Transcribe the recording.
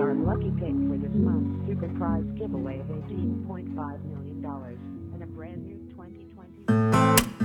our lucky pick for this month's super prize giveaway of $18.5 million and a brand new 2020